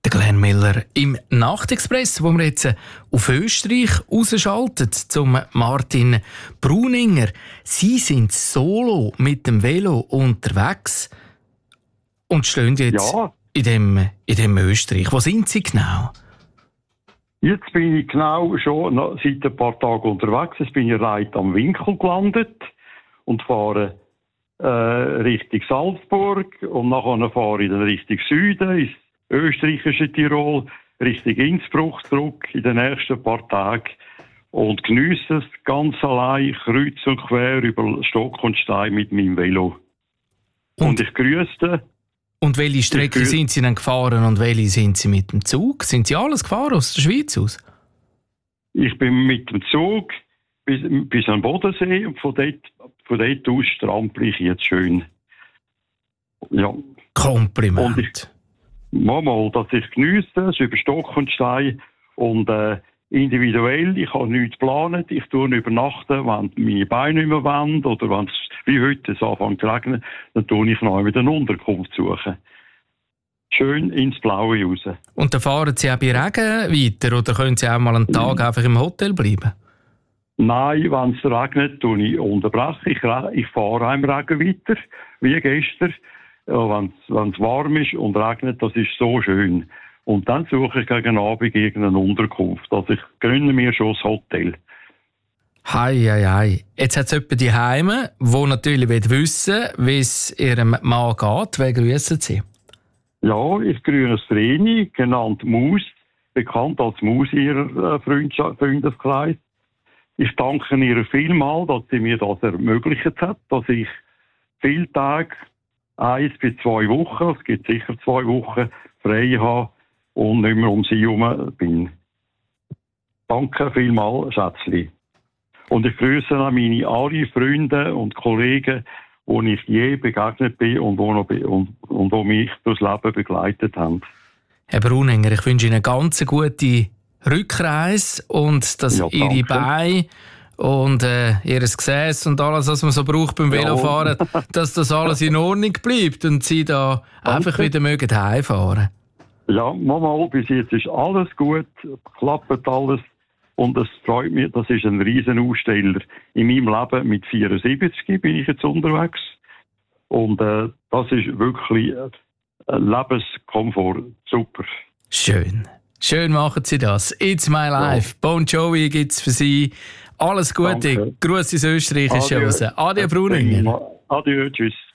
Der Glenn Miller im Nachtexpress, wo wir jetzt auf Österreich rausschalten, zum Martin Bruninger. Sie sind solo mit dem Velo unterwegs und stehen jetzt in dem Österreich. Wo sind Sie genau? Jetzt bin ich genau schon seit ein paar Tagen unterwegs. Jetzt bin ich Reit am Winkel gelandet und fahre Richtung Salzburg und nachher fahre ich dann Richtung Süden, ins österreichische Tirol, Richtung Innsbruck zurück in den nächsten paar Tagen und geniesse es ganz allein, kreuz und quer über Stock und Stein mit meinem Velo. Und ich grüße. Und welche Strecke sind Sie dann gefahren und welche sind Sie mit dem Zug? Sind Sie alles gefahren aus der Schweiz aus? Ich bin mit dem Zug bis an den Bodensee und von dort aus strampel ich jetzt schön. Ja. Kompliment. Und mal, dass ich geniesse, es über Stock und Stein und individuell, ich habe nichts geplant, ich tue übernachten, wenn meine Beine nicht mehr wollen oder wenn es wie heute es anfängt zu regnen, dann tue ich noch wieder eine Unterkunft suchen. Schön ins Blaue raus. Und dann fahren Sie auch bei Regen weiter oder können Sie auch mal einen Tag einfach im Hotel bleiben? Nein, wenn es regnet, tue ich unterbrechen. Ich fahre im Regen weiter, wie gestern. Wenn es warm ist und regnet, das ist so schön. Und dann suche ich gegen Abend irgendeine Unterkunft. Also ich gründe mir schon das Hotel. Hei. Jetzt hat es jemanden die Heime, der natürlich wissen will, wie es Ihrem Mann geht. Wen grüßen Sie? Ja, ich grüße Vreni, genannt Maus, bekannt als Maus in ihrer Freundeskreis. Ich danke ihr vielmals, dass sie mir das ermöglicht hat, dass ich viele Tage, 1 bis 2 Wochen, es gibt sicher 2 Wochen, frei habe und nicht mehr um sie herum bin. Danke vielmals, Schätzli. Und ich grüße auch meine alle Freunde und Kollegen, die ich je begegnet bin und die mich durchs Leben begleitet haben. Herr Bruninger, ich wünsche Ihnen eine ganz gute Rückreise und dass Ihre Beine und Ihr Gesäß und alles, was man so braucht beim Velofahren, dass das alles in Ordnung bleibt und Sie da einfach wieder mögen heimfahren. Ja, Mama, bis jetzt ist alles gut, klappt alles und es freut mich, das ist ein riesen Aussteller. In meinem Leben mit 74 bin ich jetzt unterwegs und das ist wirklich Lebenskomfort, super. Schön machen Sie das. It's my life. Ja. Bon Jovi gibt es für Sie. Alles Gute. Gruß ins Österreichische raus. Adieu, Bruninger. Adieu, tschüss.